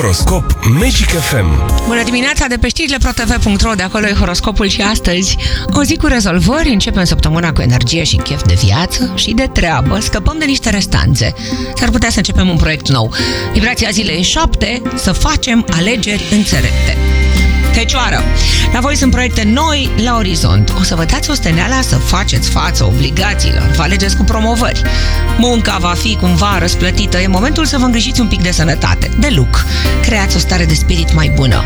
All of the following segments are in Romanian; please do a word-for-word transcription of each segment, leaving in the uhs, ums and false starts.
Horoscop Magic F M. Bună dimineața de pe știrile pro t v punct r o, de acolo e horoscopul și astăzi. O zi cu rezolvări, începem săptămâna cu energie și chef de viață și de treabă, scăpăm de niște restanțe. S-ar putea să începem un proiect nou. Vibrația zilei șapte, să facem alegeri înțelepte. Fecioară, la voi sunt proiecte noi la orizont. O să vă dați osteneala să faceți față obligațiilor, vă alegeți cu promovări. Munca va fi cumva răsplătită, e momentul să vă îngrijiți un pic de sănătate, de look. Creați o stare de spirit mai bună.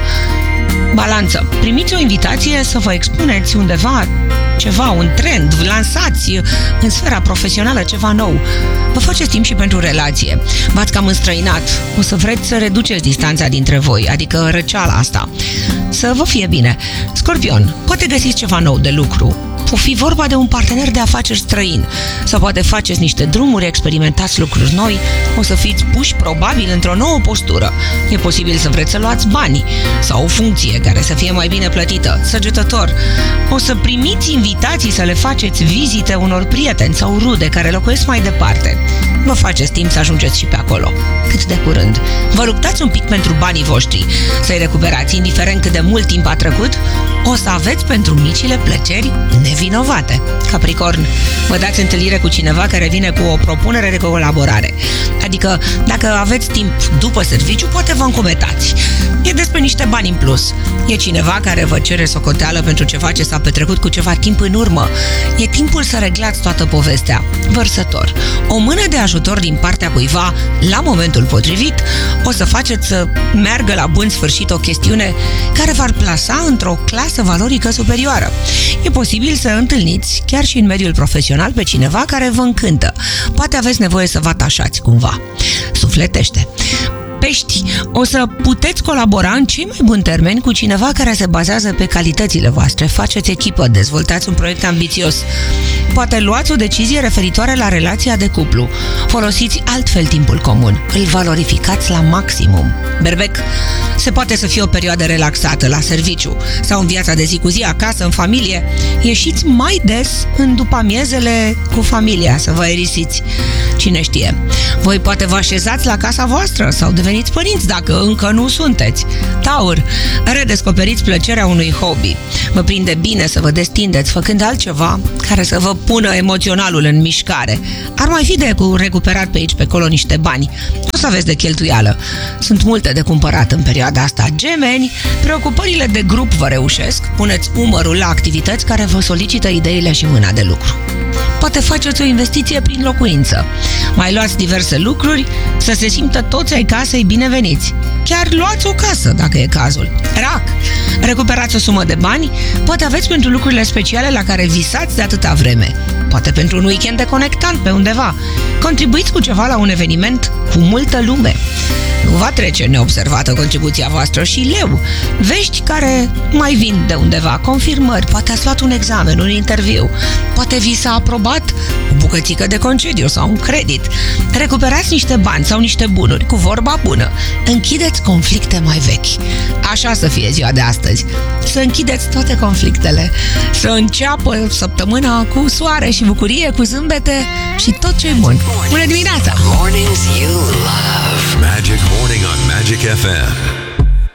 Balanță, primiți o invitație să vă expuneți undeva ceva, un trend, lansați în sfera profesională ceva nou. Vă faceți timp și pentru relație. V-ați cam înstrăinat. O să vreți să reduceți distanța dintre voi, adică răceala asta. Să vă fie bine. Scorpion, poate găsiți ceva nou de lucru. O fi vorba de un partener de afaceri străin. Sau poate faceți niște drumuri, experimentați lucruri noi. O să fiți puși probabil într-o nouă postură. E posibil să vreți să luați bani sau o funcție care să fie mai bine plătită. Săgetător, o să primiți invitații să le faceți vizite unor prieteni sau rude care locuiesc mai departe. Vă faceți timp să ajungeți și pe acolo. Cât de curând. Vă luptați un pic pentru banii voștri. Să-i recuperați, indiferent cât de mult timp a trecut. O să aveți pentru micile plăceri nevinovate. Capricorn, vă dați întâlnire cu cineva care vine cu o propunere de colaborare. Adică, dacă aveți timp după serviciu, poate vă încometați. E despre niște bani în plus. E cineva care vă cere socoteală pentru ceva ce s-a petrecut cu ceva timp în urmă. E timpul să reglați toată povestea. Vărsător, o mână de ajutor din partea cuiva la momentul potrivit o să faceți să meargă la bun sfârșit o chestiune care v-ar plasa într-o clasă valorică superioară. E posibil să întâlniți chiar și în mediul profesional pe cineva care vă încântă. Poate aveți nevoie să vă atașați cumva. Sufletește. Pești, o să puteți colabora în cei mai buni termeni cu cineva care se bazează pe calitățile voastre. Faceți echipă, dezvoltați un proiect ambițios. Poate luați o decizie referitoare la relația de cuplu. Folosiți altfel timpul comun. Îl valorificați la maximum. Berbec, se poate să fie o perioadă relaxată la serviciu sau în viața de zi cu zi, acasă, în familie. Ieșiți mai des în după amiezele cu familia să vă aerisiți. Cine știe? Voi poate vă așezați la casa voastră sau deveniți părinți dacă încă nu sunteți. Taur, redescoperiți plăcerea unui hobby. Vă prinde bine să vă destindeți făcând altceva care să vă pună emoționalul în mișcare. Ar mai fi de recuperat pe aici, pe acolo niște bani. O să aveți de cheltuială. Sunt multe de cumpărat în perioada asta. Gemeni, preocupările de grup vă reușesc. Puneți umărul la activități care vă solicită ideile și mâna de lucru. Poate faceți o investiție prin locuință. Mai luați diverse lucruri să se simtă toți ai casei bineveniți. Chiar luați o casă, dacă e cazul. Rac, recuperați o sumă de bani, poate aveți pentru lucrurile speciale la care visați de atâta vreme. Poate pentru un weekend deconectant pe undeva. Contribuiți cu ceva la un eveniment cu multă lume. Nu va trece neobservată contribuția voastră. Și Leu, vești care mai vin de undeva, confirmări, poate ați luat un examen, un interviu, poate vi s-a aprobat o bucățică de concediu sau un credit. Recuperați niște bani sau niște bunuri cu vorba bună. Închideți conflicte mai vechi. Așa să fie ziua de astăzi. Să închideți toate conflictele. Să înceapă săptămâna cu soare și bucurie, cu zâmbete și tot ce e bun. Bună dimineața! Mornings you love. Magic Morning on Magic F M.